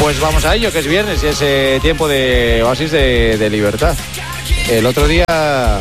Pues vamos a ello, que es viernes y es tiempo de oasis de libertad. El otro día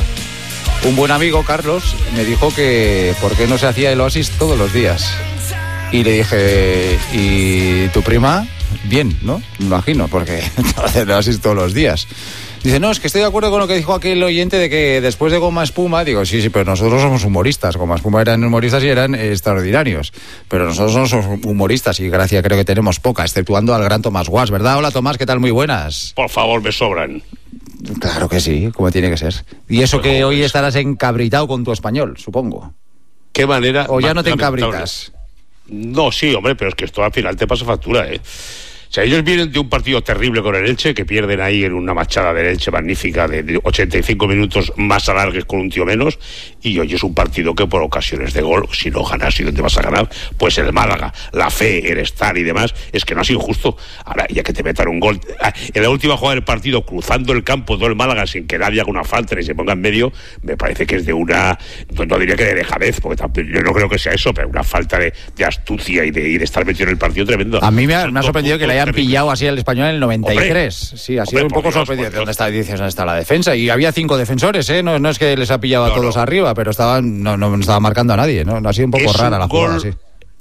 un buen amigo, Carlos, me dijo que por qué no se hacía el oasis todos los días. Y le dije, ¿y tu prima? Bien, ¿no? Me imagino, porque no hace el oasis todos los días. Dice, no, es que estoy de acuerdo con lo que dijo aquel oyente de que después de Goma Espuma, digo, sí, pero nosotros somos humoristas. Goma Espuma eran humoristas y eran extraordinarios. Pero nosotros no somos humoristas y gracia creo que tenemos poca, exceptuando al gran Tomás Guas, ¿verdad? Hola, Tomás, ¿qué tal? Muy buenas. Por favor, me sobran. Claro que sí, como tiene que ser. Y eso que hoy estarás encabritado con tu español, supongo. ¿Qué manera? ¿O ya no te encabritas? No, sí, hombre, pero es que esto al final te pasa factura, ¿eh? O sea, ellos vienen de un partido terrible con el Elche, que pierden ahí en una machada del Elche magnífica de 85 minutos más alargues con un tío menos, y hoy es un partido que por ocasiones de gol, si no ganas y dónde vas a ganar, pues el Málaga, la fe, el estar y demás, es que no ha sido justo. Ahora, ya que te metan un gol, en la última jugada del partido, cruzando el campo todo el Málaga sin que nadie haga una falta ni se ponga en medio, me parece que es de una, no diría que de dejadez, porque yo no creo que sea eso, pero una falta de astucia y de estar metido en el partido tremendo. A mí me ha sorprendido que le hayan pillado así al Español en el 93. Hombre, sí, ha sido un poco sorprendente. ¿Dónde está la defensa? Y había 5 defensores, ¿eh? No es que les ha pillado a todos arriba, pero no estaba marcando a nadie, ¿no? Ha sido un poco rara la jugada, sí.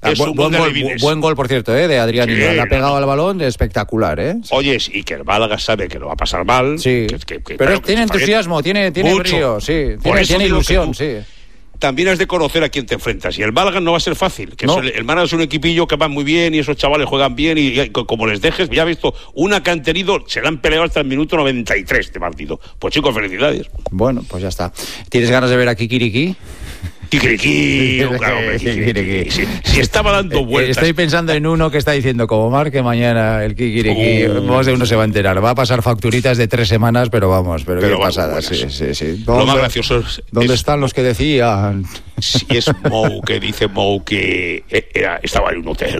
Buen gol, por cierto, de Adrián. Sí, le ha pegado al balón, espectacular, ¿eh? Oye, y que el Málaga sabe que lo va a pasar mal. Sí, pero tiene entusiasmo, tiene brío, sí, tiene ilusión, sí. También has de conocer a quién te enfrentas. Y el Málaga no va a ser fácil. Que no. El Málaga es un equipillo que va muy bien y esos chavales juegan bien y como les dejes, ya has visto, una que han tenido, se la han peleado hasta el minuto 93 de partido. Pues chicos, felicidades. Bueno, pues ya está. ¿Tienes ganas de ver a Kikiriki? Kikiriki, claro, Kikiriki. Si estaba dando vueltas. Estoy pensando en uno que está diciendo, como marque mañana el Kikiriki, vamos de uno se va a enterar. Va a pasar facturitas de 3 semanas, pero qué pasada. Sí. Lo más gracioso es... ¿Dónde están los que decían? Si es Mou, que dice Mou que estaba en un hotel.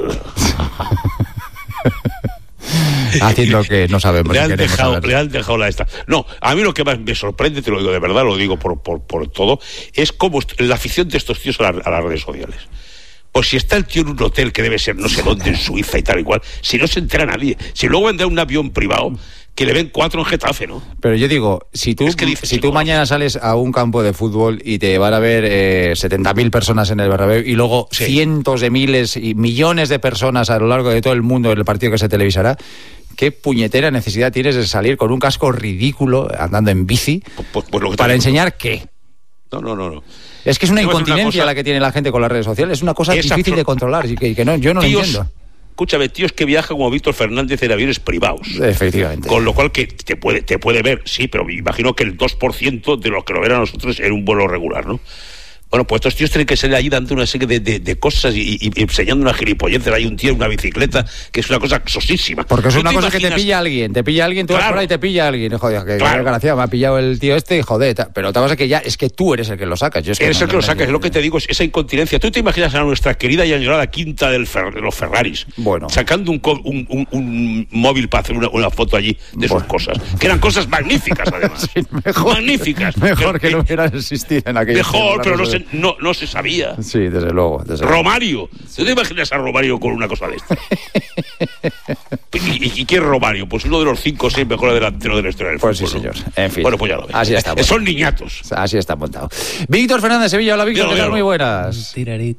Haciendo que no sabemos. Le han dejado la esta. No, a mí lo que más me sorprende, te lo digo de verdad, lo digo por todo, es cómo la afición de estos tíos a las redes sociales. Pues si está el tío en un hotel que debe ser no sé dónde, en Suiza y tal y cual, si no se entera nadie, si luego vende un avión privado, que le ven 4 en Getafe, ¿no? Pero yo digo, si tú mañana sales a un campo de fútbol y te van a ver 70.000 personas en el Bernabéu y luego cientos de miles y millones de personas a lo largo de todo el mundo en el partido que se televisará, ¿qué puñetera necesidad tienes de salir con un casco ridículo andando en bici para enseñar qué? No. Es que es una incontinencia la que tiene la gente con las redes sociales. Es una cosa difícil de controlar y que yo no lo entiendo. Escúchame, tíos que viajan como Víctor Fernández en aviones privados. Efectivamente. Con lo cual que te puede ver, sí, pero me imagino que el 2% de los que lo ven a nosotros en un vuelo regular, ¿no? Bueno, pues estos tíos tienen que salir allí dando una serie de cosas y enseñando una gilipolleces. Hay un tío en una bicicleta que es una cosa sosísima. Porque es una cosa que te pilla alguien, tú vas por ahí y te pilla alguien. Joder, que desgracia, me ha pillado el tío este y joder. Pero otra cosa que ya es que tú eres el que lo sacas. Eres el que lo sacas, es lo que te digo, es esa incontinencia. ¿Tú te imaginas a nuestra querida y añorada quinta de los Ferraris sacando un móvil para hacer una foto allí de sus cosas? Que eran cosas magníficas, además. Sí, magníficas. Mejor que no hubieran existido en aquella. Mejor, pero no se sabía. Sí, desde luego. Romario. ¿Tú te imaginas a Romario con una cosa de esta? ¿Y quién es Romario? Pues uno de los 5 o 6 mejores delanteros de la historia del fútbol. Pues sí, señor. En fin. Bueno, pues ya lo ves. Así está. Son niñatos. Así está montado. Víctor Fernández, Sevilla. Hola, Víctor. ¿Qué tal? Muy buenas. Es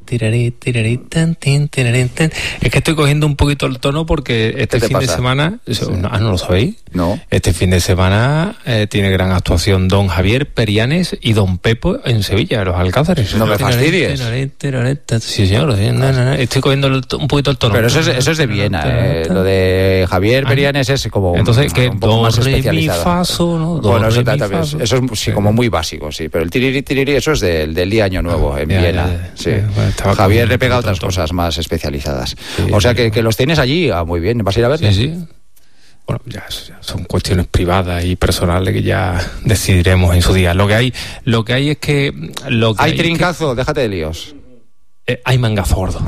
que estoy cogiendo un poquito el tono porque este fin de semana... ¿No lo sabéis? No. Este fin de semana tiene gran actuación don Javier Perianes y don Pepo en Sevilla, los Alcázares. No me fastidies. Sí, señor. No. Estoy cogiendo un poquito el tono. Pero eso es de Viena. Lo de Javier Perianes es como entonces, un poco más especializado. Bueno, eso es sí, como muy básico, sí. Pero el tiriri, eso es del día Año Nuevo en Viena. Sí. Javier le pega otras cosas más especializadas. O sea que los tienes allí. Muy bien. ¿Vas a ir a verle? Sí. Bueno, ya son cuestiones privadas y personales que ya decidiremos en su día. Lo que hay es que... Hay trincazo, déjate de líos. Hay mangazo gordo.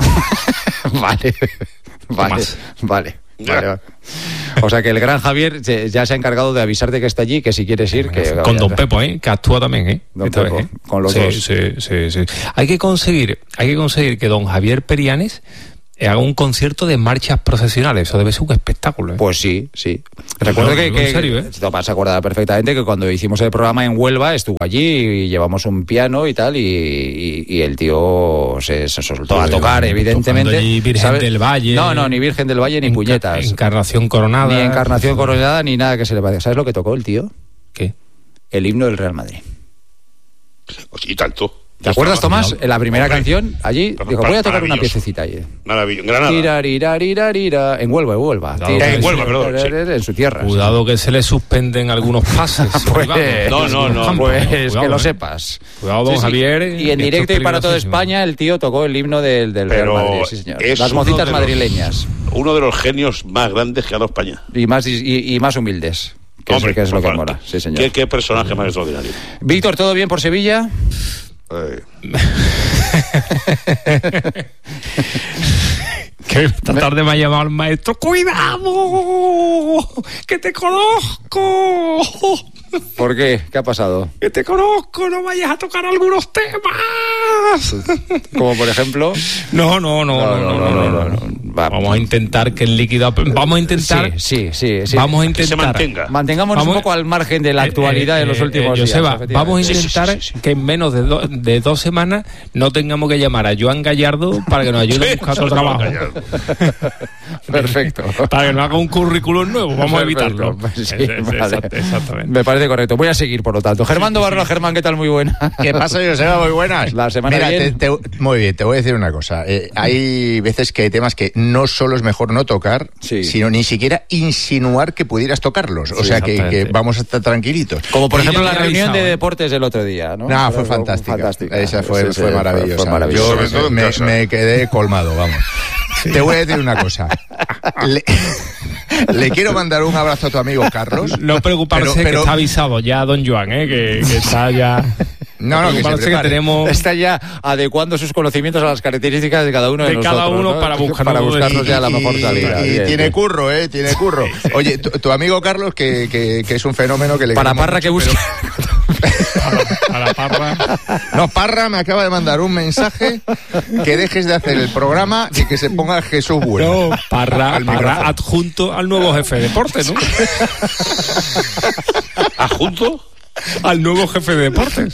Vale. O sea que el gran Javier ya se ha encargado de avisarte que está allí, que si quieres ir... Con don Pepo, que actúa también, Don Pepo, con los dos. Sí. Hay que conseguir que don Javier Perianes haga un concierto de marchas procesionales. Eso debe ser un espectáculo, ¿eh? Pues sí. Recuerdo que en serio, ¿eh? Tomás se acuerda perfectamente que cuando hicimos el programa en Huelva estuvo allí y llevamos un piano y tal, y el tío se soltó a tocar, evidentemente. Allí Virgen ¿sabes? del Valle. No, ni Virgen del Valle ni puñetas. Encarnación Coronada. Ni Encarnación Coronada ni nada que se le parezca. ¿Sabes lo que tocó el tío? ¿Qué? El himno del Real Madrid. Y tanto. ¿Te acuerdas, Tomás? En la primera canción, allí, dijo, voy a tocar una piececita allí. Maravilloso. Granada. Tirarirarira, en Huelva. En Huelva, perdón. Sí. En su tierra. Cuidado que se le suspenden algunos pases. Pues, no. Pues cuidado, que lo sepas. Cuidado, don Javier. Y en directo y para toda España, el tío tocó el himno del Real Madrid. Sí, señor. Las mocitas madrileñas. Uno de los genios más grandes que ha dado España. Y más humildes. Que es lo que mola. Sí, señor. ¿Qué personaje más extraordinario? Víctor, ¿todo bien por Sevilla? Que esta tarde me ha llamado el maestro. ¡Cuidado! ¡Que te conozco! ¿Por qué? ¿Qué ha pasado? ¡Que te conozco! ¡No vayas a tocar algunos temas! Como por ejemplo... No. Vamos a intentar que el líquido... Vamos a intentar... Sí. Vamos a intentar... Que se mantenga. Mantengámonos un poco al margen de la actualidad de los últimos días. Joseba, vamos a intentar que en menos de 2 semanas no tengamos que llamar a Joan Gallardo para que nos ayude a buscar otro trabajo. Perfecto. Para que nos haga un currículum nuevo. Vamos a evitarlo. Sí, exactamente. Me parece correcto. Voy a seguir, por lo tanto. Germán Barrola. Germán, ¿qué tal? Muy buena. ¿Qué pasa, Joseba? Muy buenas. La semana bien. Muy bien, te voy a decir una cosa. Hay veces que hay temas que no solo es mejor no tocar, sino ni siquiera insinuar que pudieras tocarlos. O sea, que vamos a estar tranquilitos. Como por ejemplo la reunión de deportes del otro día, ¿no? No, fue fantástica. Esa fue maravillosa. Yo me quedé colmado, vamos. Te voy a decir una cosa. Le quiero mandar un abrazo a tu amigo Carlos. No preocuparse, que está avisado ya don Joan, que está ya... No, que tenemos... Está ya adecuando sus conocimientes a las características de cada uno de nosotros. Cada uno, ¿no? para buscarnos ya la mejor salida. Y tiene curro, tiene curro. Oye, tu amigo Carlos, que es un fenómeno que le... Para Parra mucho, que busca... Para Parra. No, Parra me acaba de mandar un mensaje que dejes de hacer el programa y que se ponga Jesús Bueno. No, Parra adjunto al nuevo jefe de deporte, ¿no? ¿Adjunto? Al nuevo jefe de deportes.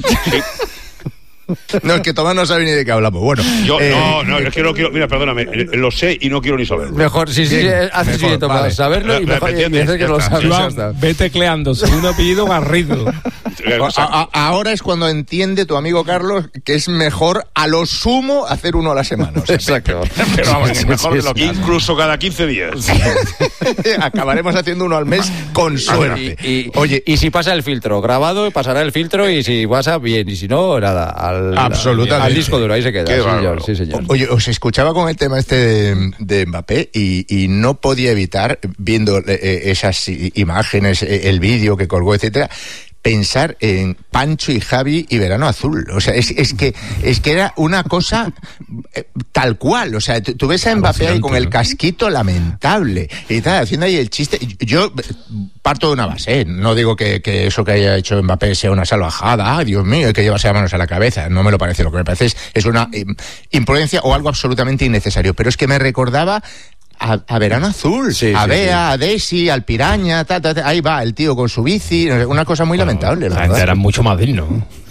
No, es que Tomás no sabe ni de qué hablamos. Bueno, no, es que no quiero. Mira, perdóname, lo sé y no quiero ni saberlo. Mejor, haces bien, Tomás, vale. Saberlo y mejor y que lo sabes. Ve tecleando, segundo apellido Garrido. Ahora es cuando entiende tu amigo Carlos que es mejor a lo sumo hacer uno a la semana. O sea, exacto. Pero vamos, mejor de lo que incluso cada 15 días. Acabaremos haciendo uno al mes con suerte. Oye, y si pasa el filtro, grabado, pasará el filtro, y si pasa, bien, y si no, nada. Absolutamente. Al disco duro, ahí se queda. Sí, señor. Oye, os escuchaba con el tema de Mbappé y no podía evitar, viendo esas imágenes, el vídeo que colgó, etcétera, pensar en Pancho y Javi y Verano Azul. O sea, es que era una cosa tal cual. O sea, tú ves a Mbappé ahí con el casquito lamentable y tal, haciendo ahí el chiste. Yo parto de una base, no digo que eso que haya hecho Mbappé sea una salvajada, Dios mío, hay que llevarse las manos a la cabeza, no me lo parece. Lo que me parece es una imprudencia o algo absolutamente innecesario. Pero es que me recordaba a Verano Azul, a Bea, a Desi, al Piraña, ahí va el tío con su bici, una cosa muy lamentable. La gente era mucho más digno.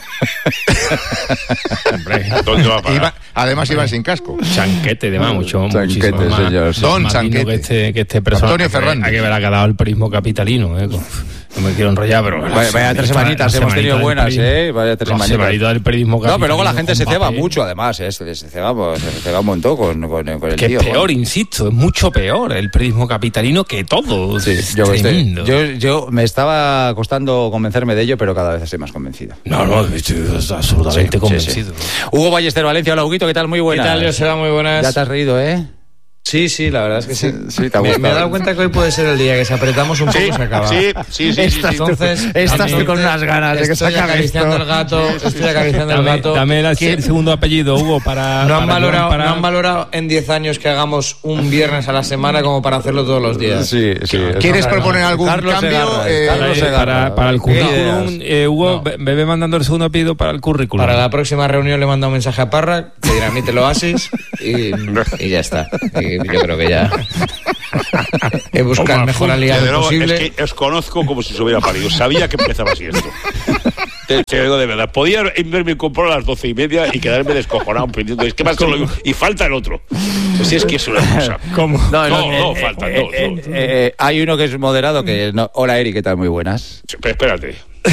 Hombre, ¿dónde va a parar? Además iban sin casco. Chanquete, además, muchísimo más. Señor. Don Chanquete. Que este personaje. Antonio Fernández. Hay que ver, ha quedado el prismo capitalino, No me quiero enrollar, pero... Vaya 3 semanitas hemos tenido buenas, Vaya 3 semanitas. Del periodismo capitalino. No, pero luego la gente se ceba mucho, además, se ceba un montón con el que tío. Es peor, insisto, es mucho peor el periodismo capitalino que todo. Sí, yo me estaba costando convencerme de ello, pero cada vez estoy más convencido. No, estoy absolutamente convencido. Hugo Ballester, Valencia. Hola, Huguito, ¿qué tal? Muy buenas. ¿Qué tal, Joseba? Muy buenas. Ya te has reído, ¿eh? Sí, la verdad es que sí. Sí, te ha me gustado. he dado cuenta que hoy puede ser el día que si apretamos un poco se acaba. Sí. Entonces, Estás tú con unas ganas de que se acabe acariciando esto. el gato, estoy acariciando el gato. Dame el segundo apellido, Hugo, para... No han para- valorado en 10 años que hagamos un viernes a la semana como para hacerlo todos los días. Sí. ¿Quieres proponer algún Carlos cambio? Segarra, Carlos Segarra. para el ¿Qué currículum, Hugo, ve mandando el segundo apellido para el currículum. Para la próxima reunión le mando un mensaje a Parra, que dinamite el Oasis y ya está. Y yo creo que ya he buscado el mejor aliado Desde luego, posible. es que os conozco como si se hubiera parido. Sabía que empezaba así esto. Te digo de verdad. Podía verme comprar a las 12:30 y quedarme descojonado pendiendo. Es que más solo y falta el otro. Si es que es una cosa. ¿Cómo? No, faltan dos. Hay uno que es moderado que... No. Hola, Eri, ¿qué tal? Muy buenas. Espérate.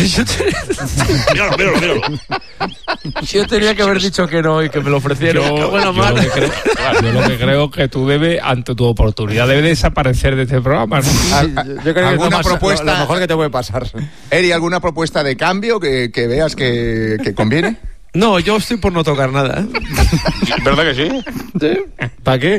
Míralo. Yo tenía que haber dicho que no y que me lo ofrecieron. Yo lo que creo es que tú debes, ante tu oportunidad, debes desaparecer de este programa, ¿no? Yo creo que es ¿Alguna lo más- propuesta? Lo mejor que te puede pasar. Eri, ¿alguna propuesta de cambio que veas que conviene? No, yo estoy por no tocar nada. ¿Verdad que sí? ¿Para qué?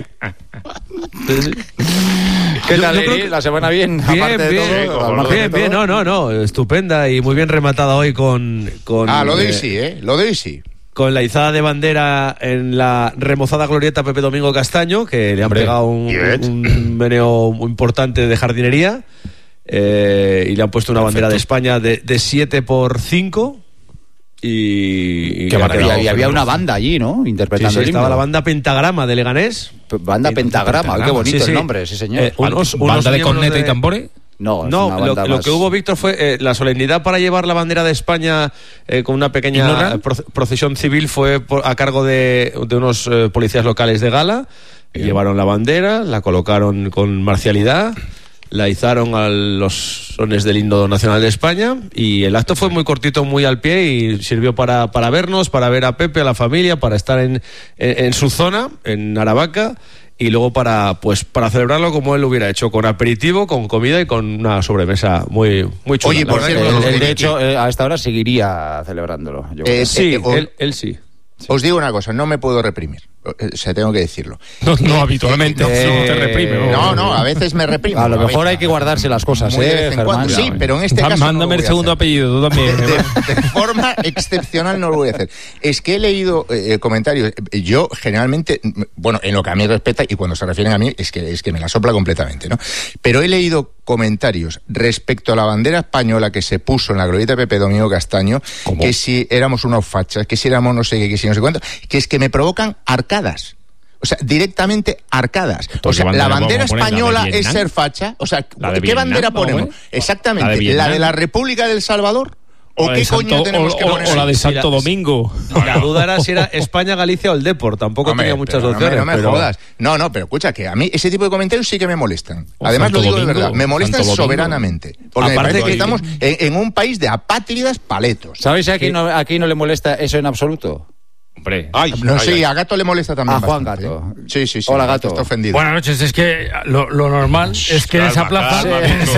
¿Qué tal, yo creo Eri? que- ¿La semana bien? Bien, Aparte de bien, todo, al margen de bien, todo. no, estupenda y muy bien rematada hoy con Lo doy sí, lo doy sí. con la izada de bandera en la remozada glorieta Pepe Domingo Castaño, que le han pegado un meneo muy importante de jardinería, y le han puesto una bandera de España de 7x5 y Qué le ha maravilla. quedado Y había una fenomenal. banda allí, ¿no? Sí, Interpretando el estaba himno. la banda Pentagrama de Leganés. Banda Pentagrama. Qué bonito Sí. el nombre, sí, señor. ¿Banda de corneta y tambores? No, es No, una banda lo más- que hubo, Víctor, fue la solemnidad para llevar la bandera de España con una pequeña procesión civil fue a cargo de unos policías locales de Gala. Llevaron la bandera, la colocaron con marcialidad, la izaron a los sones del himno nacional de España y el acto fue muy cortito, muy al pie y sirvió para vernos, para ver a Pepe, a la familia, para estar en su zona, en Aravaca. Y luego para celebrarlo como él lo hubiera hecho, con aperitivo, con comida y con una sobremesa muy chula. Oye, la por verdad cierto, que- Él, de hecho, a esta hora seguiría celebrándolo. Yo creo. sí, os- él sí. Os digo una cosa, no me puedo reprimir. O sea, tengo que decirlo. No, habitualmente no te reprime. No, a veces me reprimo. A lo mejor veces. hay que guardarse las cosas, Muy de vez en Germán? cuando. Sí, pero en este caso. Mándame no lo el voy a segundo hacer. apellido, tú también. De forma excepcional no lo voy a hacer. Es que he leído comentarios. Yo generalmente, bueno, en lo que a mí respecta y cuando se refieren a mí es que me la sopla completamente, ¿no? Pero he leído comentarios respecto a la bandera española que se puso en la glorieta de Pepe Domingo Castaño, ¿Cómo? que si éramos unos fachas, que si éramos no sé qué, que si no sé cuánto, que es que me provocan arcadas. O sea, directamente arcadas. O sea, bandera la bandera vamos a poner? ¿La de española es Vietnam? ser facha. O sea, ¿La de ¿qué bandera Vietnam, ponemos? vamos a ver? Exactamente. ¿La de ¿La Vietnam? de la República del Salvador? ¿O la qué de coño Santo- tenemos que poner? o la de Sí, Santo la- Domingo. La duda era si era España, Galicia o el Depor. Tampoco Hombre, tenía muchas pero opciones. No me pero- jodas. No, pero escucha, que a mí ese tipo de comentarios sí que me molestan. O Además, Santo lo digo Domingo, de verdad. Me molestan Santo Domingo. soberanamente. Porque me Aparte parece que que- estamos en un país de apátridas paletos. ¿Sabéis que aquí no le molesta eso en absoluto? Hombre. No sé, a Gato le molesta también. A Juan bastante, Gato. ¿eh? Sí. Hola, Gato. Está ofendido. Buenas noches, es que lo normal es que en esa plaza...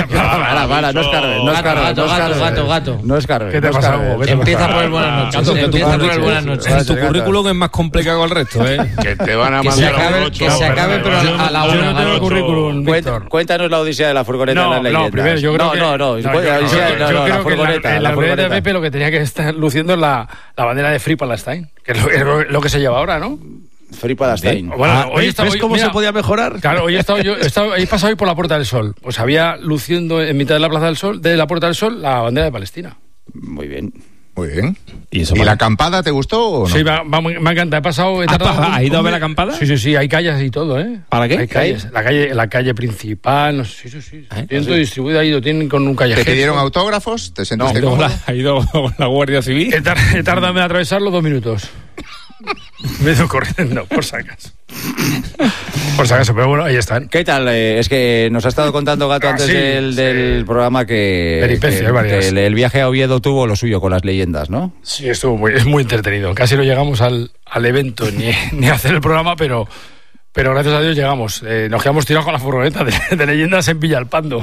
Para, no es Carmen, no es Carmen. Gato. No es Carmen. ¿Qué te no es pasa, Carmen. Hugo? Empieza por el buenas noches. Gato, que Empieza por el buenas noches. Tu currículum es más complicado que el resto, ¿eh? Que te van a Que se mandar a un acabe, ocho. que se acabe, pero a la Yo una. no tengo currículum, Víctor. Cuéntanos la odisea de la furgoneta de las leyendas. Primero yo creo que... No, yo la creo furgoneta, que en la glorieta de furgoneta. Pepe lo que tenía que estar luciendo es la bandera de Free Palestine, que es lo que se lleva ahora, ¿no? Free Palestine. Bueno, hoy ¿Ves cómo mira, se podía mejorar? Claro, he pasado hoy por la Puerta del Sol. Pues había luciendo en mitad de la Plaza del Sol, de la Puerta del Sol, la bandera de Palestina. Muy bien. Muy bien. ¿Y eso ¿Y vale? la acampada te gustó o no? Sí, me encanta. He pasado... he tardado ¿Has ido a ver la acampada? Sí, hay calles y todo, ¿eh? ¿Para qué? Hay calles. La calle principal, no sé, sí. Tienen todo distribuido ahí, lo tienen con un ¿Te callejero. pidieron autógrafos? ¿Te No, sentiste cómodo? ha ido con la Guardia Civil. He tardado en atravesarlo 2 minutos. Me he ido corriendo, por si acaso. Por si acaso, pero bueno, ahí están. ¿Qué tal? Es que nos ha estado contando Gato antes sí, del programa que Peripecias varias. el viaje a Oviedo tuvo lo suyo con las leyendas, ¿no? Sí, es muy entretenido. Casi no llegamos al evento ni a hacer el programa, pero pero gracias a Dios llegamos. Nos quedamos tirados con la furgoneta de leyendas en Villalpando.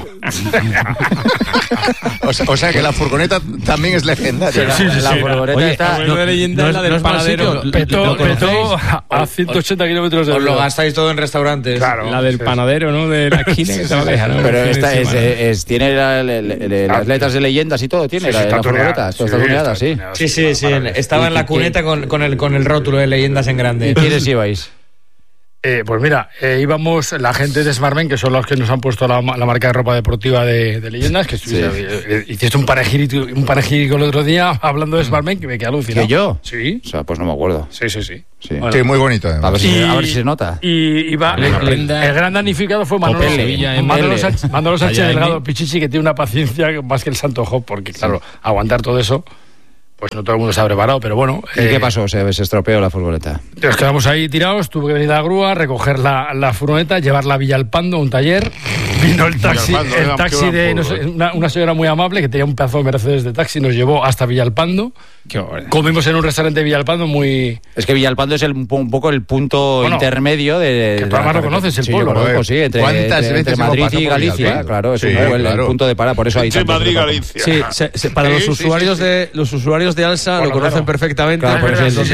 O sea que la furgoneta también es legendaria. Sí, La furgoneta está... No de leyenda, la del panadero. Petó a 180 kilómetros de Os lo velocidad. gastáis todo en restaurantes. Claro. La del panadero, ¿no? De la esquina que te va a dejar, ¿no? Pero esta tiene las letras de leyendas y todo, tiene Sí, la está furgoneta. tuneada. Está tuneada, sí. tuneada. Sí. Estaba en la cuneta con el rótulo de leyendas en grande. ¿Y quiénes ibais? Pues mira, íbamos la gente de Smartmen, que son los que nos han puesto la marca de ropa deportiva de leyendas, que hiciste un panegírico el otro día hablando de Smartmen, que me quedé alucinado. ¿Que yo? Sí. O sea, pues no me acuerdo. Sí. Sí. Bueno. Sí, muy bonito además. A ver si se nota. Y iba, el gran damnificado fue Manolo Sánchez Delgado Pichichi, que tiene una paciencia más que el Santo Job, porque claro, aguantar todo eso, pues no todo el mundo se ha preparado, pero bueno. ¿Y qué pasó? Se estropeó la furgoneta. Nos quedamos ahí tirados, tuve que venir a la grúa, recoger la furgoneta, llevarla a Villalpando, a un taller. Vino el taxi de una señora muy amable que tenía un pedazo de Mercedes de taxi, nos llevó hasta Villalpando. Comimos en un restaurante de Villalpando muy... Es que Villalpando es un poco el punto intermedio de... Que tú además lo conoces, el pueblo. Conozco, sí, entre Madrid y Galicia. Claro, es el punto de parada, por eso hay entre Madrid y Galicia. Sí, para los usuarios de Alsa lo conocen perfectamente. Claro,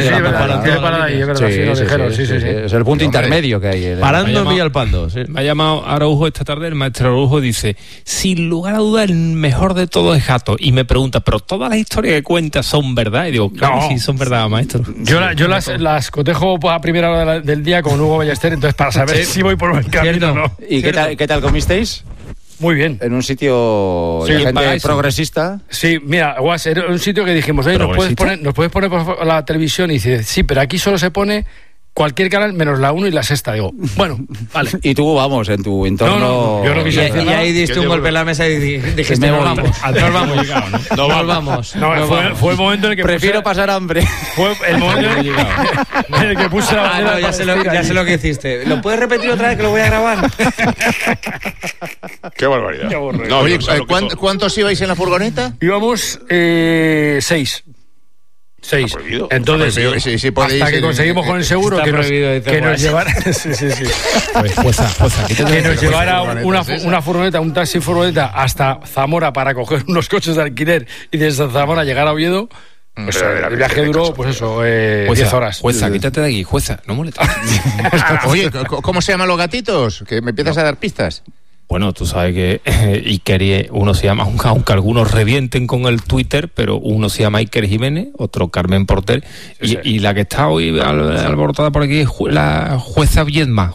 es el punto intermedio que hay. Parando en Villalpando. Me ha llamado Araujo esta tarde, el maestro Araujo dice, sin lugar a dudas el mejor de todo es Jato, y me pregunta, pero todas las historias que cuentas son verdad, y digo, claro que sí, son verdad, maestro. Yo las cotejo a primera hora del día con Hugo Ballester, entonces para saber si voy por buen camino o no. ¿Y qué tal comisteis? Muy bien. En un sitio de gente progresista. Sí, mira, Guas, era un sitio que dijimos, oye, ¿nos puedes poner por la televisión? Y dice, sí, pero aquí solo se pone cualquier canal menos la 1 y la 6. Digo, bueno, vale. Y tú, vamos, en tu entorno... No, yo no quise decir nada. Y ahí diste un golpe en la mesa y dijiste, nos vamos. Fue el momento en el que prefiero pasar hambre. Fue el momento en el que puse la bandera. Ya sé lo que hiciste. ¿Lo puedes repetir otra vez que lo voy a grabar? Qué barbaridad. Oye, ¿cuántos ibais en la furgoneta? Íbamos 6. Entonces, hasta que conseguimos con el seguro que nos llevara que nos llevara una furgoneta, un taxi furgoneta hasta Zamora para coger unos coches de alquiler y desde Zamora llegar a Oviedo. Pues el viaje duró, pues eso, 10 horas. Jueza, quítate de aquí, jueza, no molestes. Oye, ¿cómo se llaman los gatitos? Que me empiezas a dar pistas. Bueno, tú sabes que Iker, uno se llama, aunque algunos revienten con el Twitter, pero uno se llama Iker Jiménez, otro Carmen Porter, y la que está hoy alborotada por aquí es la jueza Viedma.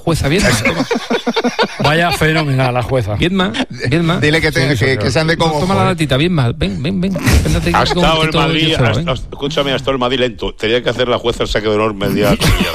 Vaya fenomenal la jueza. Viedma. Dile que se ande como... Toma la latita, Viedma, ven. Ha estado en Madrid, escúchame, ha estado en Madrid lento. Tenía que hacer la jueza el saque de honor media comilla.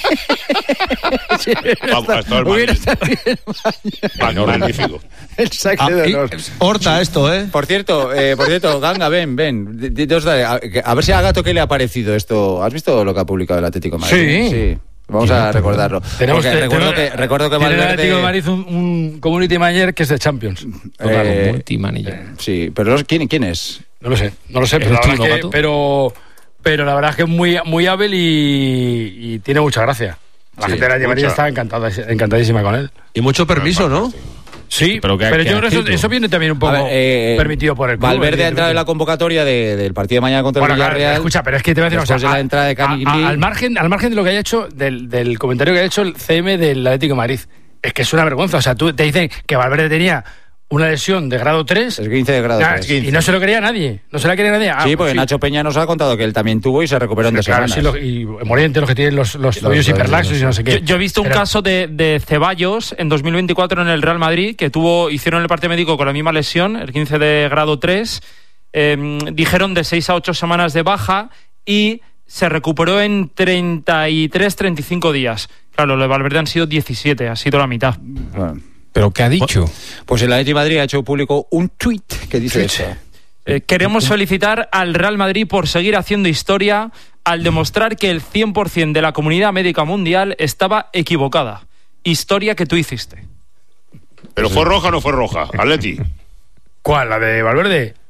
Vamos, ha estado en Madrid. Magnífico. El saque de honor. Horta esto, ¿eh? Por cierto, Ganga, ven. A ver si a Gato qué le ha parecido esto. ¿Has visto lo que ha publicado el Atlético de Madrid? Sí. Vamos a recordarlo. Recuerdo que Valverde... El Atlético de Madrid un community manager que es de Champions. Multimanager. Sí, pero ¿quién es? No lo sé, pero la verdad es que es muy hábil y tiene mucha gracia. La gente de la Madrid está encantadísima con él. Y mucho permiso, ¿no? Sí, pero yo creo que eso viene también un poco permitido por el club. Valverde ha entrado en la convocatoria del partido de mañana contra el Villarreal. Escucha, pero es que te voy a decir una cosa. La entrada de al margen de lo que haya hecho, del comentario que ha hecho el CM del Atlético de Madrid, es que es una vergüenza. O sea, tú te dicen que Valverde tenía una lesión de grado 3. Es 15 de grado 3. Y no se lo quería nadie. Sí, porque Nacho Peña nos ha contado que él también tuvo y se recuperó en 2 semanas. Sí, y Moriente, los que tienen los tobillos hiperlaxos y no sé qué. Yo he visto un caso de Ceballos en 2024 en el Real Madrid, que hicieron el parte médico con la misma lesión, el 15 de grado 3. Dijeron de 6 a 8 semanas de baja y se recuperó en 33-35 días. Claro, lo de Valverde han sido 17, ha sido la mitad. Bueno. ¿Pero qué ha dicho? Pues el Atlético de Madrid ha hecho público un tuit que dice eso. Queremos felicitar al Real Madrid por seguir haciendo historia al demostrar que el 100% de la comunidad médica mundial estaba equivocada. Historia que tú hiciste. ¿Pero fue roja o no fue roja, Atleti? ¿Cuál? ¿La de Valverde?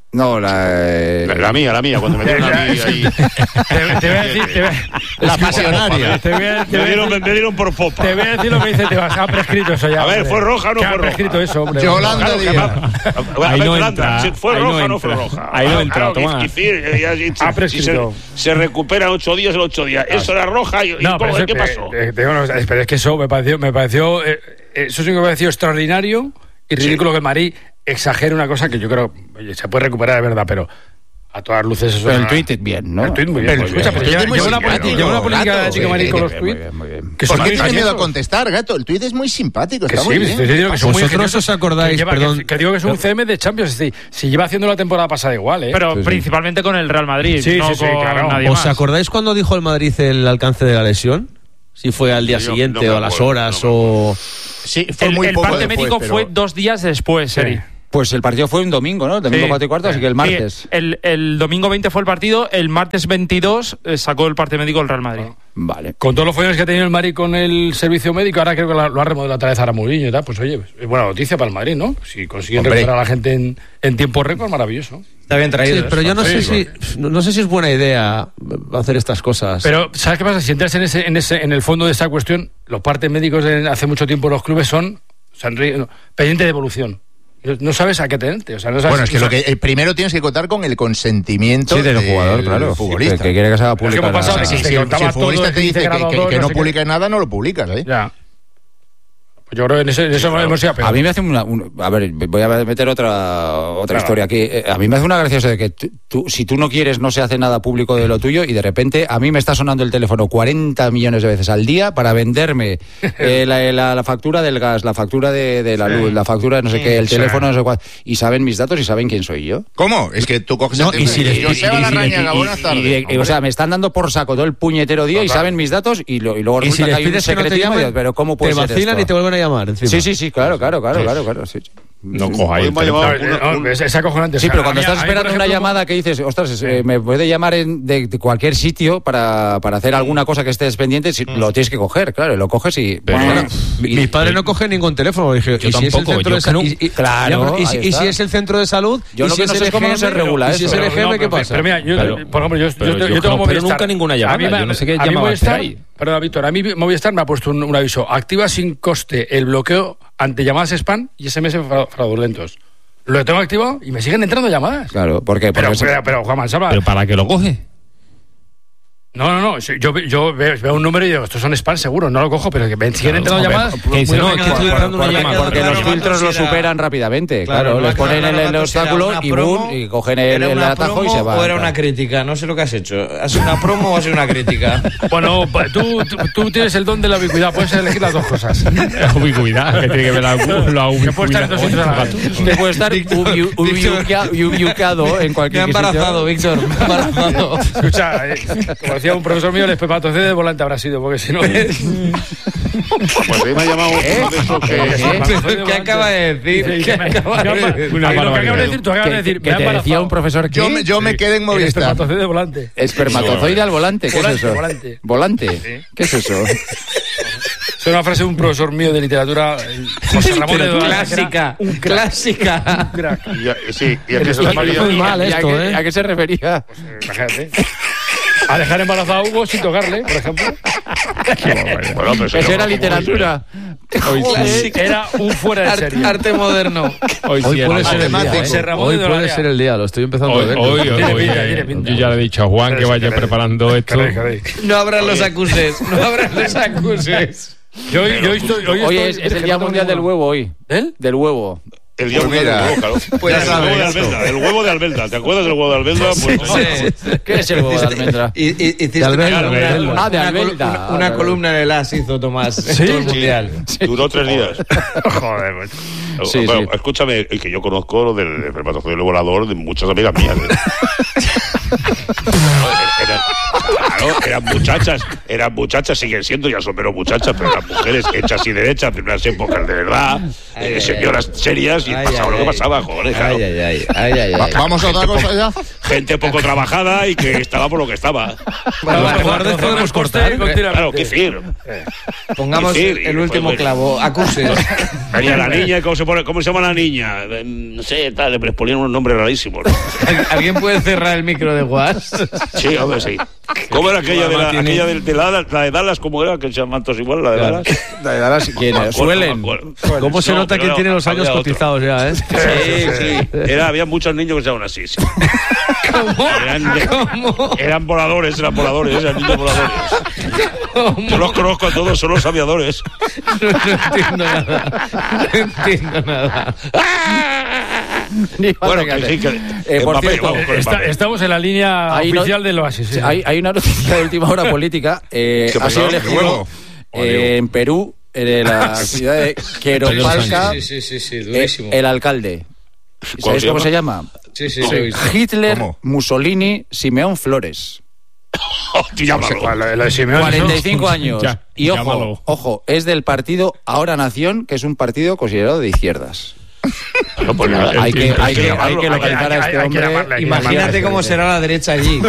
No, la mía, cuando me dieron a mí ahí. Te voy a decir... La pasionaria. Me dieron por popa. Te voy a decir lo que dice Tebas. Ha prescrito eso ya. A ver, ¿fue roja o no fue roja? Ha prescrito eso, hombre. Yolanda Díaz. Ahí no entra. ¿Fue roja o no fue roja? Ahí no entra, Tomás. Ha prescrito. Se recuperan 8 días en 8 días. Eso era roja y ¿qué pasó? Pero es que eso me pareció eso sí que me pareció extraordinario y ridículo que el Madrid exagere una cosa que yo creo se puede recuperar de verdad, pero a todas luces eso. Pero el tuit es bien, ¿no? El tuit muy bien. Escucha, pero lleva una política de Chico Madrid con los tuits. ¿Por qué tienes miedo a contestar, gato? El tuit es muy simpático, está muy bien. ¿Vosotros os acordáis, perdón? Que digo que es un CM de Champions, si lleva haciendo la temporada pasada igual, ¿eh? Pero principalmente con el Real Madrid, no con nadie más. ¿Os acordáis cuando dijo el Madrid el alcance de la lesión? Si fue al día siguiente o a las horas o... Sí, fue muy poco. El parte médico fue 2 días después, Eri. Pues el partido fue un domingo, ¿no? El domingo 4 y cuarto, así que el martes. Sí, el domingo 20 fue el partido, el martes 22 sacó el parte médico el Real Madrid. Vale. Con todos los follones que ha tenido el Madrid con el servicio médico, ahora creo que lo ha remodelado otra vez a Mourinho y tal, pues oye, es buena noticia para el Madrid, ¿no? Si consiguen recuperar a la gente en tiempo récord, maravilloso. Está bien traído. Sí, pero yo no sé si es buena idea hacer estas cosas. Pero, ¿sabes qué pasa? Si entras en el fondo de esta cuestión, los partes médicos hace mucho tiempo los clubes son pendientes de evolución. No sabes a qué tenerte. O sea, no sabes, bueno, es que lo que primero tienes que contar con el consentimiento del jugador, claro. Futbolista. Que quiere que se haga pública. Si el futbolista te dice que no publica nada, no lo publicas, ¿eh? Ya. Yo creo que en eso hemos ido a pegar. A mí me hace a ver, voy a meter otra historia aquí. A mí me hace una gracia eso de que si tú no quieres, no se hace nada público de lo tuyo y de repente a mí me está sonando el teléfono 40 millones de veces al día para venderme la factura del gas, la factura de la luz, la factura de no sé qué, el teléfono no sé cuál. Y saben mis datos y saben quién soy yo. ¿Cómo? Es que tú coges el teléfono. O sea, me están dando por saco todo el puñetero día y saben mis datos y luego resulta que hay un secretismo. Pero ¿cómo puede ser esto? Te vacilan y te vuelven a llamar encima. Sí, claro, sí. No cojáis. Es acojonante. Sí, pero cuando estás esperando una llamada que dices, ostras, me puede llamar de cualquier sitio para hacer alguna cosa que estés pendiente, lo tienes que coger, claro, lo coges y... Mis padres no cogen ningún teléfono. Dije, yo tampoco. ¿Y si es el centro de salud? Yo lo que no sé es cómo no se regula eso. ¿Y si es el EGM, qué pasa? Pero mira, por ejemplo, yo tengo Movistar. Pero nunca ninguna llamada. Yo no sé qué llamaba ahí. Perdón, Víctor, a mí Movistar me ha puesto un aviso. Activa sin coste el bloqueo ante llamadas spam y SMS fraudulentos. Lo tengo activado y me siguen entrando llamadas. Claro, ¿por qué? Pero Juan Mansalva... ¿Pero para qué lo coge? No, yo veo un número y digo, estos son spam seguro, no lo cojo, pero que me siguen entrando llamadas. Que dice, no, que estoy entrando una llamada. Porque los filtros lo superan rápidamente, claro, les ponen el obstáculo y boom, y cogen el atajo y se van. ¿O era una crítica? No sé lo que has hecho. ¿Has sido una promo o has sido una crítica? Bueno, tú tienes el don de la ubicuidad, puedes elegir las dos cosas. La ubicuidad, que tiene que ver la ubicuidad. Que puede estar ubicado en cualquier sitio. Me ha embarazado, Víctor, me ha embarazado. Escucha, como decía un profesor mío, el espermatozoide de volante habrá sido, porque si no... Pues me ha llamado ¿Qué acaba de decir? ¿Qué acaba de decir? Lo que acabas de decir, tú acabas de decir. Que te decía un profesor que... Yo me quedé en Movistar. Espermatozoide de volante. Espermatozoide al volante, ¿qué es eso? Volante. ¿Qué es eso? Es una frase de un profesor mío de literatura, José Ramón de clásica. Clásica. Sí, y a qué se refería. Muy mal esto, ¿eh? ¿A qué se refería? Pues imagínate. A dejar embarazado a Hugo sin tocarle, por ejemplo. Bueno, pero eso era literatura. Era un fuera de serie. Arte moderno. Hoy puede ser el día, lo estoy empezando a ver. Yo ya le he dicho a Juan que vaya preparando esto. No abran los acuses. Hoy es el Día Mundial del Huevo hoy. Del huevo. El día mundial del huevo, claro. El huevo de Albelda. ¿Te acuerdas del huevo de Albelda? Pues, ¿Qué es el huevo de almendra? Hiciste de Albelda. Una columna en el AS hizo Tomás. ¿Sí? Todo el mundial. Duró 3 días. Joder, Sí, bueno, sí. Escúchame, que yo conozco lo del espermatozoide volador de muchas amigas mías. Eran muchachas, siguen siendo, ya son menos muchachas, pero eran mujeres hechas y derechas de unas épocas de verdad, señoras serias si pasaba lo que pasaba, joder, claro. ¿Vamos a otra cosa ya? Gente poco trabajada y que estaba por lo que estaba. Bueno, podemos cortar. Claro, qué decir. Pongamos el último clavo. Acuses. Venía la niña, ¿cómo se llama la niña? No sé, tal, le ponían unos nombres rarísimos. ¿Alguien puede cerrar el micro de Guas? Sí, hombre, sí. ¿Cómo era aquella de la de Dallas? ¿Cómo era? Que se llaman todos igual, la de Dallas. La de Dallas, ¿quién es? Suelen. ¿Cómo se nota quién tiene los años cotizados ya, Sí. Había muchos niños que se llaman así. Sí. ¿Cómo? Eran voladores, eran niños voladores. ¿Cómo? Yo los conozco a todos, son los aviadores. No entiendo nada. Bueno, que sí, que por Mbappé, cierto, vamos con Mbappé. Estamos en la línea oficial del Oasis. Sí. Hay una noticia de última hora política. Ha sido elegido en Perú, en la ciudad de Queropalca, Sí, durísimo. el alcalde. ¿Sabéis cómo se llama? Sí. Hitler, ¿Cómo? Mussolini, Simeón Flores. Llámalo. La de Simeone, 45 años. Ya, Y llámalo. ojo, es del partido Ahora Nación, que es un partido considerado de izquierdas. No, pues nada, Hay que localizar a este hombre. Imagínate cómo será la derecha allí.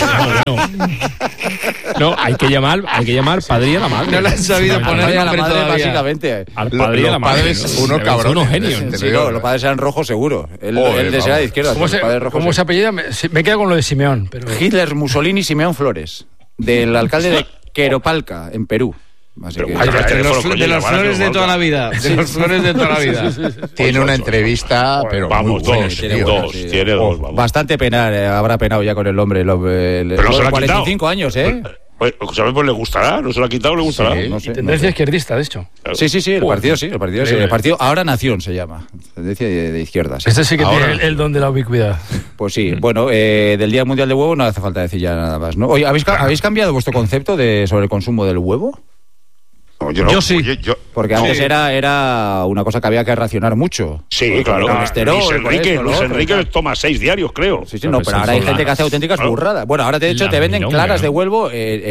No, hay que llamar padre y a la madre. No le han sabido Al poner padre y a la nombre madre, todavía. básicamente. Al padre y a la Los madre. padres, unos Son cabrones. unos genios. Sí, no, los padres eran rojos seguro. Él desea de izquierda. ¿Cómo se apellida? Me quedo con lo de Simeón. Pero... Hitler, Mussolini, Simeón Flores. Del alcalde de Queropalca, en Perú. Así que- De los flores de toda la vida. De los flores de toda la vida. Tiene una entrevista, pero Vamos, muy buena, dos, tío. tiene dos, vamos. Bastante penar, habrá penado ya con el hombre. Pero no se lo ha 45 quitado. años, ¿eh? Pues, ¿sabes? Pues le gustará, no se lo ha quitado, le gustará. Sí, no sé, Tendencia izquierdista, de hecho. Sí, el partido sí. El partido Ahora Nación se llama. Tendencia de izquierdas. Este sí que Ahora. tiene el don de la ubicuidad. Pues sí, bueno, del Día Mundial del Huevo no hace falta decir ya nada más, ¿no? Oye, ¿habéis cambiado vuestro concepto sobre el consumo del huevo? No, yo no. Yo sí. Oye, Porque antes era una cosa que había que racionar mucho. Sí, claro. Con colesterol, Luis con Enrique, esto, lo Luis otro, Enrique tal. toma 6 diarios, creo. Sí, no, pero ahora hay gente que hace auténticas burradas. Bueno, ahora de hecho te venden claras de huevo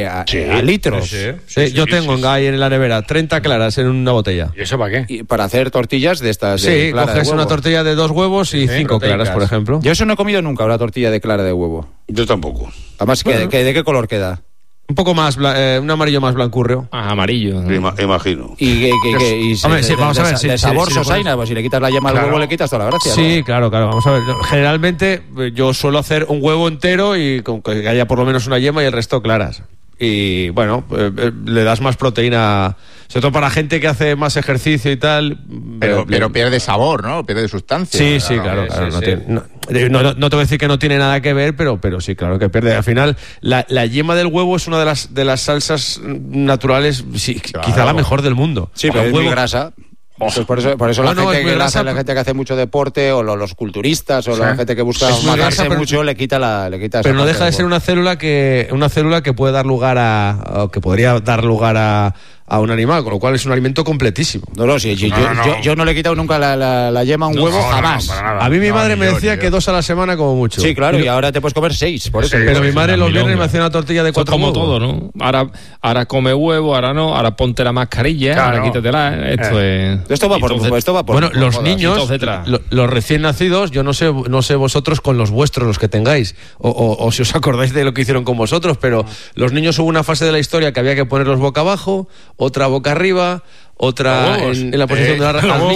a litros. Sí, yo tengo ahí en la nevera 30 claras en una botella. ¿Y eso para qué? Y para hacer tortillas de estas de Sí, clara de coges huevo. una tortilla de 2 huevos y 5 claras, por ejemplo. Yo eso no he comido nunca, una tortilla de clara de huevo. Yo tampoco. Además, ¿de qué color queda? Un poco más, un amarillo más blancurrio. Amarillo. Imagino. Y Hombre, sí, vamos a ver, de sí, sabor sí, sí, sosaina, pues si le quitas la yema al huevo le quitas toda la gracia. Sí, ¿no? claro, vamos a ver. Generalmente yo suelo hacer un huevo entero y con que haya por lo menos una yema y el resto claras. Y bueno, le das más proteína, sobre todo para gente que hace más ejercicio y tal. Pero pierde sabor, ¿no? Pierde sustancia. Sí, claro. No te voy a decir que no tiene nada que ver, pero sí, claro que pierde. Al final, la yema del huevo es una de las salsas naturales, sí, quizá la mejor del mundo. Sí, pero es muy grasa. Entonces, por eso la gente que hace mucho deporte o los culturistas o la gente que busca matarse mucho le quita esa pero no parte deja de del ser huevo. una célula que puede dar lugar o que podría dar lugar a un animal, con lo cual es un alimento completísimo. No, sí, yo no le he quitado nunca la yema a un huevo, jamás. A mí mi madre me decía que 2 a la semana como mucho. Sí, claro, y ahora te puedes comer 6, por eso. Pero mi madre los viernes me hacía una tortilla de 4 como huevos. todo, ¿no? Ahora come huevo, ahora no, ahora ponte la mascarilla, ahora quítatela. Esto va por Bueno, los modas, niños, etcétera. los recién nacidos, yo no sé vosotros con los vuestros, los que tengáis, o si os acordáis de lo que hicieron con vosotros, pero los niños hubo una fase de la historia que había que ponerlos boca abajo, otra boca arriba, otra en la posición de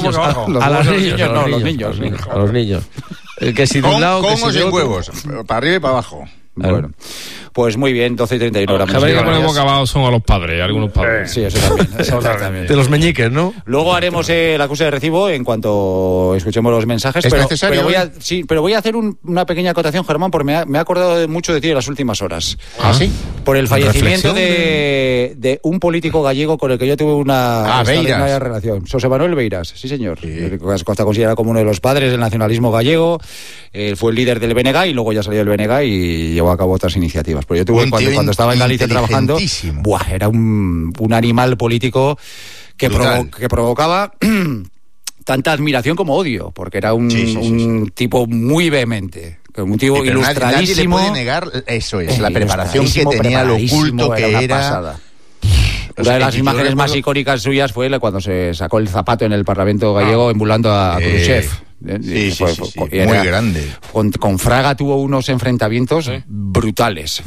los niños. Que si de un lado, que si con de o sin otro. huevos, para arriba y para abajo. Bueno, pues muy bien, 12:31 horas. Los que que poner boca abajo son a los padres, algunos padres. Sí, eso también. De los meñiques, ¿no? Luego haremos la acuse de recibo en cuanto escuchemos los mensajes. ¿Es necesario? Pero voy a hacer una pequeña acotación, Germán, porque me he acordado mucho de ti en las últimas horas. ¿Ah, sí? Por el fallecimiento de un político gallego con el que yo tuve una extraordinaria relación. José Manuel Beiras, sí señor. Está considerado como uno de los padres del nacionalismo gallego. Fue el líder del BNG y luego ya salió del BNG y llevó a cabo otras iniciativas. Pero yo tuve cuando estaba en Galicia trabajando, era un animal político que provocaba tanta admiración como odio, porque era un tipo muy vehemente. Un tipo ilustradísimo. Nadie le puede negar eso, es la preparación que tenía, lo oculto que era. Pasada. Una de las imágenes más icónicas suyas fue cuando se sacó el zapato en el Parlamento gallego emulando a Khrushchev. Sí, muy grande. Con Fraga tuvo unos enfrentamientos brutales.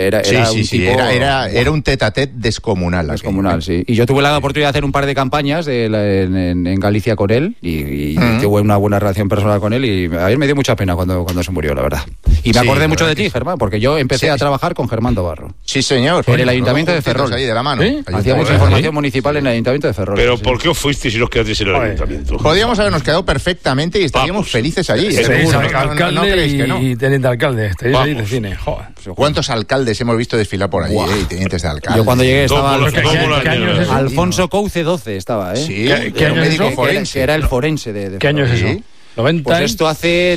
Era un tete-a-tete descomunal. Descomunal, sí. Y yo tuve la oportunidad de hacer un par de campañas en Galicia con él y tuve una buena relación personal con él y a mí me dio mucha pena cuando se murió, la verdad. Y me acordé mucho de ti, Germán, porque yo empecé a trabajar con Germán Dobarro. Sí, señor. En el Ayuntamiento de Ferrol. Ahí de la mano. Hacíamos información municipal en el Ayuntamiento de Ferrol. Pero ¿por qué os fuisteis si os quedasteis en el Ayuntamiento? Podíamos habernos quedado perfectamente y estaríamos felices allí. Alcalde y teniente alcalde. Estáis ahí de cine. Joder. ¿Cuántos alcaldes hemos visto desfilar por allí? Y tenientes de alcalde. Yo cuando llegué estaba Alfonso Couce 12 estaba, ¿eh? Sí, ¿Qué año médico es forense. Que era el forense de ¿Qué año es eso? 90. Pues esto hace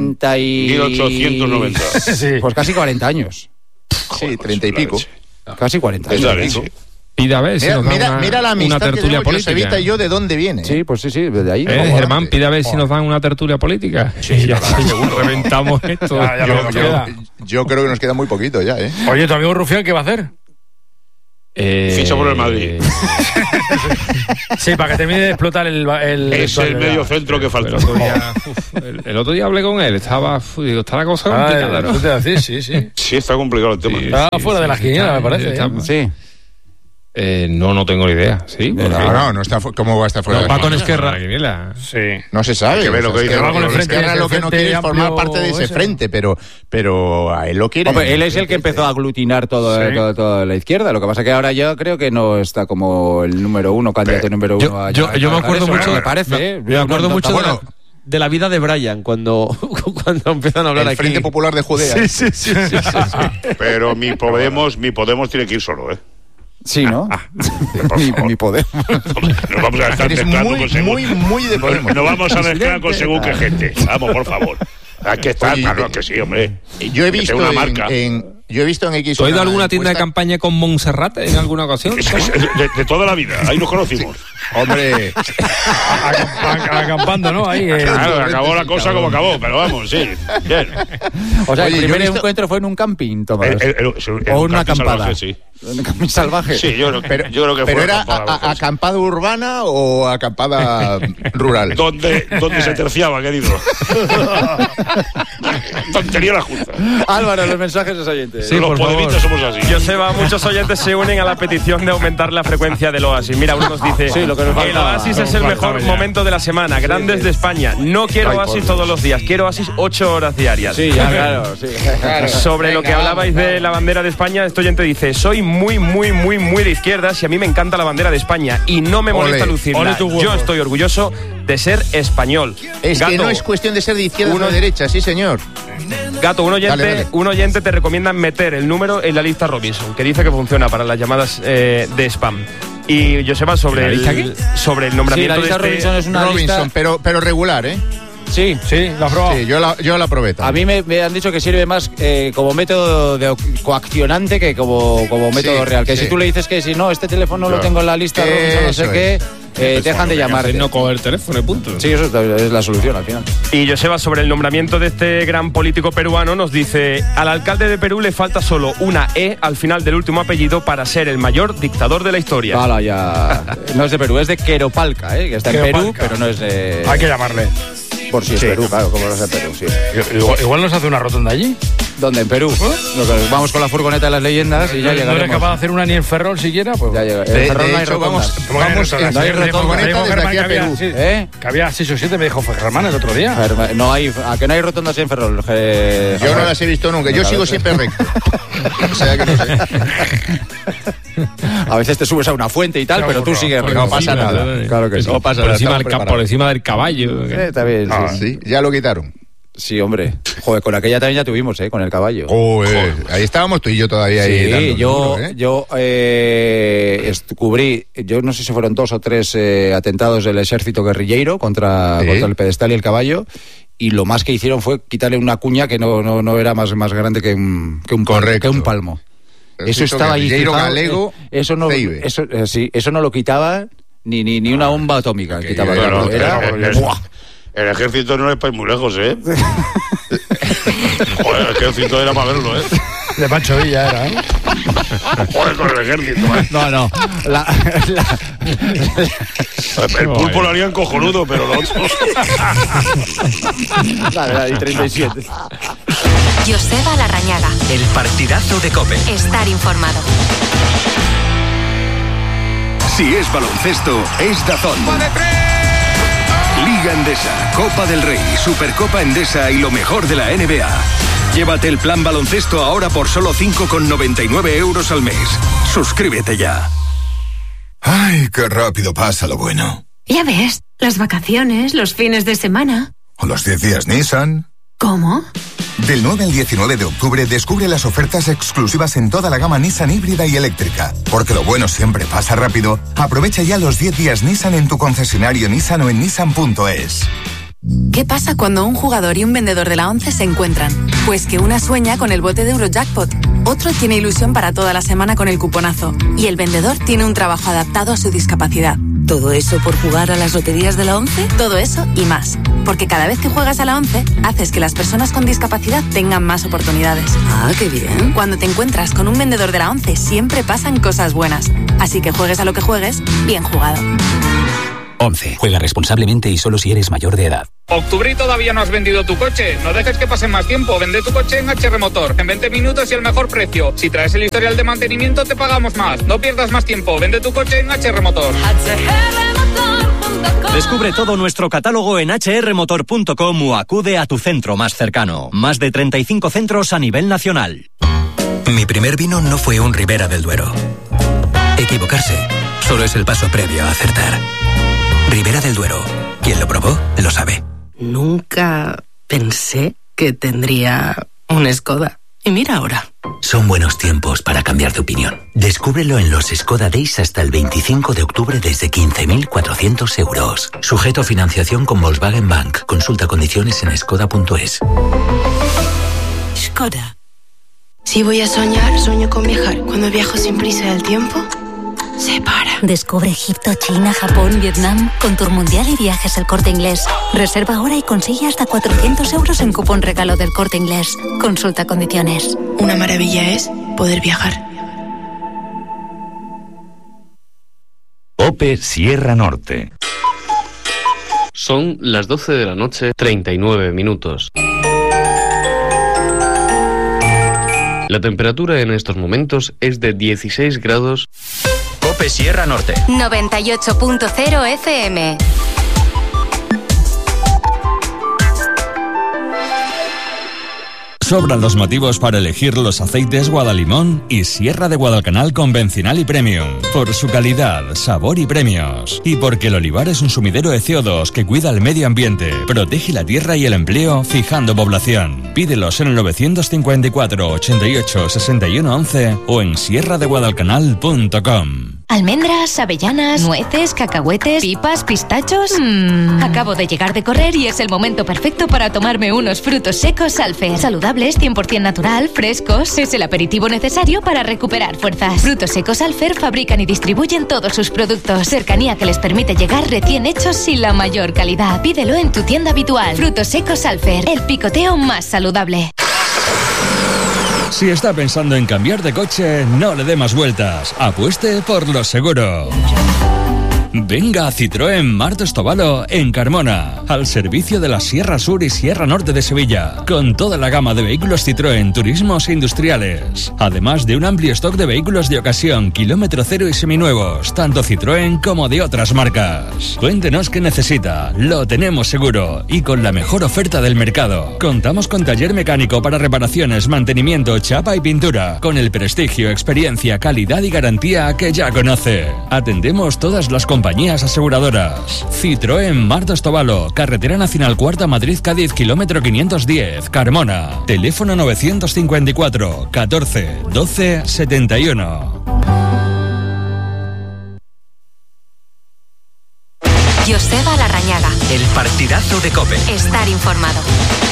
1890. Sí. Pues casi 40 años. Sí, 30 y pico. Casi 40 años. Pida a ver si nos dan Mira la amistad una tertulia que política. Josevita y yo de dónde viene. Sí, pues sí, de ahí. Germán, pide a ver si nos dan una tertulia política. Sí, ya seguro. Reventamos esto. Yo creo que nos queda muy poquito ya, ¿eh? Oye, ¿tu amigo Rufián qué va a hacer? Ficha por el Madrid. Sí, para que termine de explotar el Es el medio centro que falta. El otro día hablé con él. Está la cosa complicada, ¿no? Sí. Sí, está complicado el tema. Está fuera de la quiniela, me parece. Sí. No tengo ni idea. ¿Sí? No está. ¿Cómo va a estar fuera de la va con quiniela? Esquerra. Sí. No se sabe. Hay que ver lo que dice. Esquerra lo que no quiere es formar parte de ese frente, pero a él lo quiere. Hombre, él es el que empezó a aglutinar toda la izquierda. Lo que pasa que ahora yo creo que no está como el número uno, candidato número uno. Yo me acuerdo mucho. Me parece. Me acuerdo mucho de la vida de Brian cuando empiezan a hablar el aquí. Frente Popular de Judea. Sí. Pero mi Podemos tiene que ir solo, ¿eh? Sí, ¿no? Mi poder. Nos vamos a estar mezclando con según... muy de Podemos. No vamos a mezclar con según qué gente. Vamos, por favor. Hay que estar, claro que sí, hombre. Yo he visto una marca. Yo he visto en X. ¿Tú has ido a alguna tienda de campaña con Montserrat en alguna ocasión? De toda la vida, ahí nos conocimos. Hombre, acampando, ¿no? Ahí. Claro, acabó la cosa como acabó, pero vamos, sí. Bien. O sea, Oye, el primer yo he visto- encuentro fue en un camping, Tomás. O una acampada. Salvaje, sí. Un camping salvaje. Sí, yo creo que pero fue era acampada. acampada urbana o acampada rural. Donde se terciaba, querido. Tontería la justa. Álvaro, los mensajes de oyentes. Sí, Los por favor. podemitas somos así. Joseba, muchos oyentes se unen a la petición de aumentar la frecuencia del Oasis. Mira, uno nos dice, Sí, lo que nos el faltaba. Oasis es el mejor momento de la semana, grandes de España. No quiero Oasis todos los días, quiero Oasis 8 horas diarias. Sí, ya, claro. Sí. Sobre lo que hablabais de la bandera de España, este oyente dice, soy muy de izquierdas y a mí me encanta la bandera de España y no me molesta Ole, lucirla. ole tu huevo. Yo estoy orgulloso de ser español. Es que Gato, no es cuestión de ser de izquierda o de derecha, sí, señor. Gato, un oyente, Dale. un oyente te recomienda meter el número en la lista Robinson, que dice que funciona para las llamadas de spam. Y Joseba, sobre el nombramiento Sí, la lista de Robinson es una Robinson, lista... pero regular, ¿eh? Sí. la prueba. Sí, yo la probé A también. mí me han dicho que sirve más como método coaccionante que como método Sí, real. Que sí. si tú le dices que si no, este teléfono lo Claro. tengo en la lista Robinson, no sé Eso qué, dejan de llamar. No coger el teléfono y punto. Sí, eso es la solución al final. Y Joseba, sobre el nombramiento de este gran político peruano, nos dice: al alcalde de Perú le falta solo una E al final del último apellido para ser el mayor dictador de la historia. Hala, ya. No es de Perú, es de Queropalca, que está en Perú, Queropalca. pero no es de. Hay que llamarle. Por si es Perú, claro, como no es de Perú, sí. Igual nos hace una rotonda allí. ¿Dónde? En Perú. Vamos con la furgoneta de las leyendas y ya ¿No eres llegaremos. capaz de hacer una ni en Ferrol siquiera? Pues Ya llega. De En Ferrol no hay hecho, rotondas. vamos en no hay rotondas. desde aquí a Perú. ¿Eh? Que había 6 o 7, me dijo Germán el otro día. No hay, ¿a que no hay rotondas en Ferrol? Yo no las he visto nunca, yo sigo siempre recto. O sea que no sé. A veces te subes a una fuente y tal, pero tú sigues recto. No pasa nada. Claro que sí. No pasa Por nada. encima, estamos preparados. por encima del caballo. Está bien, sí. Sí, ya lo quitaron. Sí, hombre. Joder, con aquella también ya tuvimos, con el caballo. Joder, ahí estábamos tú y yo todavía ahí. Sí, dándole yo duro, cubrí, yo no sé si fueron 2 o 3 atentados del ejército guerrillero contra el pedestal y el caballo, y lo más que hicieron fue quitarle una cuña que no era más grande que un Correcto. palmo. Eso Ejército estaba ahí guerrillero fijado, galego, eso no, Ceibe. eso no lo quitaba ni una bomba atómica. Que Quitaba Bueno, ¡buah! el ejército no es para ir muy lejos, ¿eh? Joder, el ejército era para verlo, ¿eh? De Pancho Villa era, ¿eh? Joder, con el ejército, ¿eh? No. El pulpo lo harían cojonudo, pero lo otro... Dale, 37. Joseba Larrañaga. El partidazo de COPE. Estar informado. Si es baloncesto, es DAZN. Liga Endesa, Copa del Rey, Supercopa Endesa y lo mejor de la NBA. Llévate el plan baloncesto ahora por solo 5,99 euros al mes. Suscríbete ya. Ay, qué rápido pasa lo bueno. Ya ves, las vacaciones, los fines de semana. O los 10 días Nissan. ¿Cómo? Del 9 al 19 de octubre descubre las ofertas exclusivas en toda la gama Nissan híbrida y eléctrica. Porque lo bueno siempre pasa rápido. Aprovecha ya los 10 días Nissan en tu concesionario Nissan o en nissan.es. ¿Qué pasa cuando un jugador y un vendedor de la 11 se encuentran? Pues que una sueña con el bote de Eurojackpot, otro tiene ilusión para toda la semana con el cuponazo y el vendedor tiene un trabajo adaptado a su discapacidad. ¿Todo eso por jugar a las loterías de la 11? Todo eso y más. Porque cada vez que juegas a la 11, haces que las personas con discapacidad tengan más oportunidades. Ah, qué bien. Cuando te encuentras con un vendedor de la 11, siempre pasan cosas buenas. Así que juegues a lo que juegues, bien jugado. 11. Juega responsablemente y solo si eres mayor de edad. ¿Octubre y todavía no has vendido tu coche? No dejes que pase más tiempo. Vende tu coche en HR Motor. En 20 minutos y el mejor precio. Si traes el historial de mantenimiento, te pagamos más. No pierdas más tiempo. Vende tu coche en HR Motor. Descubre todo nuestro catálogo en hrmotor.com o acude a tu centro más cercano. Más de 35 centros a nivel nacional. Mi primer vino no fue un Ribera del Duero. Equivocarse solo es el paso previo a acertar. Ribera del Duero. Quien lo probó, lo sabe. Nunca pensé que tendría un Skoda. Y mira ahora. Son buenos tiempos para cambiar de opinión. Descúbrelo en los Skoda Days hasta el 25 de octubre desde 15.400 euros. Sujeto a financiación con Volkswagen Bank. Consulta condiciones en skoda.es. Skoda. Si voy a soñar, sueño con viajar. Cuando viajo sin prisa del tiempo, se para. Descubre Egipto, China, Japón, Vietnam, con Tour Mundial y Viajes El Corte Inglés. Reserva ahora y consigue hasta 400 euros en cupón regalo del Corte Inglés. Consulta condiciones. Una maravilla es poder viajar. COPE Sierra Norte. Son las 12 de la noche, 39 minutos. La temperatura en estos momentos es de 16 grados. COPE Sierra Norte. 98.0 FM. Sobran los motivos para elegir los aceites Guadalimón y Sierra de Guadalcanal convencional y premium. Por su calidad, sabor y premios. Y porque el olivar es un sumidero de CO2 que cuida el medio ambiente, protege la tierra y el empleo, fijando población. Pídelos en el 954 88 61 11 o en sierradeguadalcanal.com. Almendras, avellanas, nueces, cacahuetes, pipas, pistachos. Acabo de llegar de correr y es el momento perfecto para tomarme unos frutos secos Alfer. Saludables, 100% natural, frescos. Es el aperitivo necesario para recuperar fuerzas. Frutos secos Alfer fabrican y distribuyen todos sus productos. Cercanía que les permite llegar recién hechos y la mayor calidad. Pídelo en tu tienda habitual. Frutos secos Alfer, el picoteo más saludable. Si está pensando en cambiar de coche, no le dé más vueltas. Apueste por lo seguro. Venga a Citroën Martos Tobalo en Carmona, al servicio de la Sierra Sur y Sierra Norte de Sevilla, con toda la gama de vehículos Citroën, turismos e industriales. Además de un amplio stock de vehículos de ocasión, kilómetro cero y seminuevos, tanto Citroën como de otras marcas. Cuéntenos qué necesita, lo tenemos seguro y con la mejor oferta del mercado. Contamos con taller mecánico para reparaciones, mantenimiento, chapa y pintura, con el prestigio, experiencia, calidad y garantía que ya conoce. Atendemos todas las compañías aseguradoras. Citroën Martos Tobalo, Carretera Nacional Cuarta Madrid-Cádiz, kilómetro 510, Carmona. Teléfono 954 14 12 71. Joseba Larrañaga. El partidazo de COPE. Estar informado.